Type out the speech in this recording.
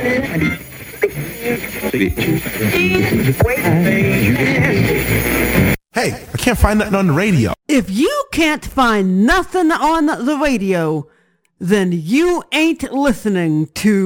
Hey, I can't find nothing on the radio. If you can't find nothing on the radio, then you ain't listening to